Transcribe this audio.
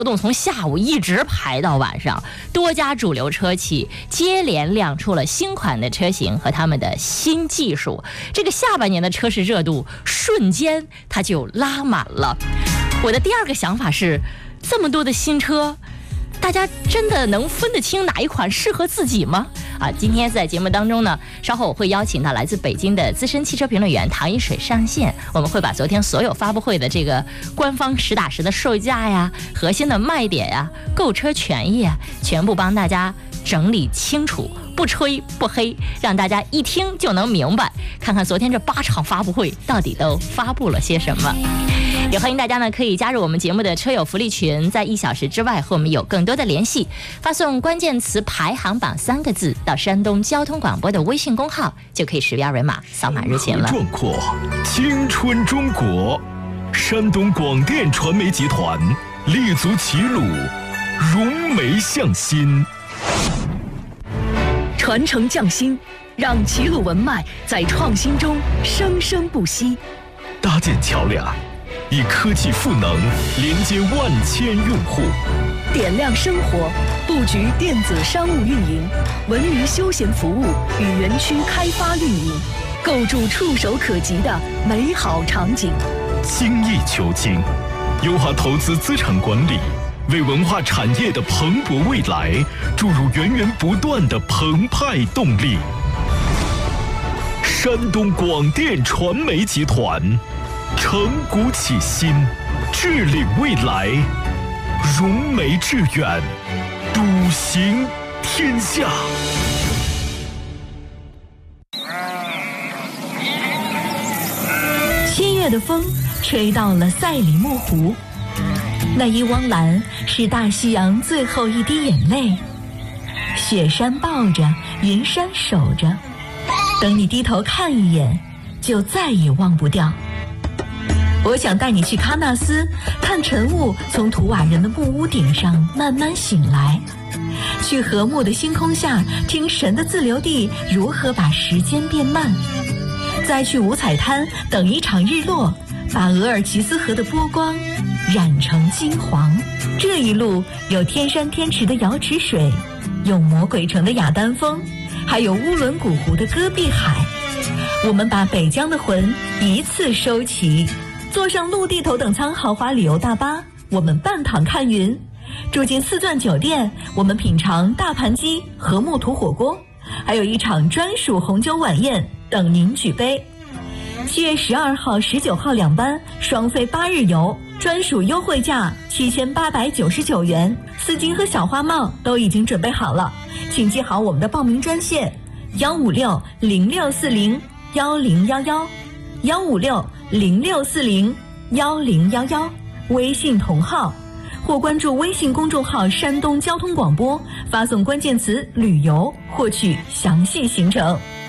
动从下午一直排到晚上，多家主流车企接连亮出了新款的车型和他们的新技术，这个下半年的车市热度瞬间它就拉满了。我的第二个想法是，这么多的新车，大家真的能分得清哪一款适合自己吗？今天在节目当中呢，稍后我会邀请到来自北京的资深汽车评论员唐一水上线，我们会把昨天所有发布会的这个官方实打实的售价呀、核心的卖点呀、购车权益啊，全部帮大家整理清楚，不吹不黑，让大家一听就能明白，看看昨天这8场发布会到底都发布了些什么。也欢迎大家呢可以加入我们节目的车友福利群，在1小时之外和我们有更多的联系，发送关键词排行榜3个字到山东交通广播的微信公号，就可以识别二维码扫码入群了。 壮阔青春中国，山东广电传媒集团立足齐鲁，融媒向心， 传承匠心，让齐鲁文脉在创新中生生不息。 搭建桥梁，以科技赋能连接万千用户， 点亮生活，布局电子商务运营、文娱休闲服务与园区开发运营，构筑触手可及的美好场景。 精益求精，优化投资资产管理，为文化产业的蓬勃未来注入源源不断的澎湃动力。山东广电传媒集团承股启新，致领未来，融媒致远，笃行天下。 7月的风吹到了赛里木湖，那一汪蓝是大西洋最后一滴眼泪，雪山抱着，云山守着，等你低头看一眼，就再也忘不掉。我想带你去喀纳斯，看晨雾从图瓦人的木屋顶上慢慢醒来，去和睦的星空下听神的自留地如何把时间变慢，再去五彩滩等一场日落，把额尔齐斯河的波光染成金黄。这一路有天山天池的瑶池水，有魔鬼城的雅丹峰，还有乌伦古湖的戈壁海。我们把北疆的魂一次收齐，坐上陆地头等舱豪华旅游大巴，我们半躺看云；住进4钻酒店，我们品尝大盘鸡和木土火锅，还有一场专属红酒晚宴等您举杯。7月12号、19号2班双飞8日游，专属优惠价7899元，丝巾和小花帽都已经准备好了，请记好我们的报名专线156-0640-1011，156-0640-1011，微信同号，或关注微信公众号山东交通广播，发送关键词旅游获取详细行程。